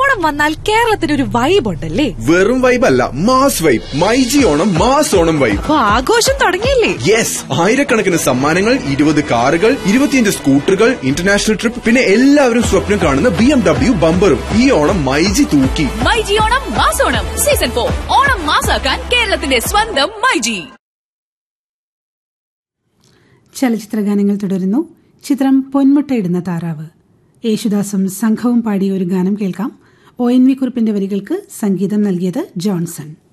ഓണം വന്നാൽ കേരളത്തിന് ഒരു വൈബ് ഉണ്ടല്ലേ? വെറും വൈബ് അല്ല, mass vibe. MyG Onam mass Onam vibe. അപ്പൊ ആഘോഷം തുടങ്ങിയില്ലേ? യെസ്, ആയിരക്കണക്കിന് സമ്മാനങ്ങൾ, 20 കാറുകൾ, 25 സ്കൂട്ടറുകൾ, ഇന്റർനാഷണൽ ട്രിപ്പ്, പിന്നെ എല്ലാവരും സ്വപ്നം കാണുന്ന BMW ബമ്പറും. ഈ ഓണം മൈജി തൂക്കി. മൈജി ഓണം മാസോണം സീസൺ 4. ഓണം മാസാക്കാൻ കേരളത്തിന്റെ സ്വന്തം മൈജി. ചലച്ചിത്ര ഗാനങ്ങൾ തുടരുന്നു. ചിത്രം പൊന്മുട്ടയിടുന്ന താറാവ്. യേശുദാസും സംഘവും പാടിയ ഒരു ഗാനം കേൾക്കാം. ONV കുറുപ്പിന്റെ വരികൾക്ക് സംഗീതം നൽകിയത് ജോൺസൺ.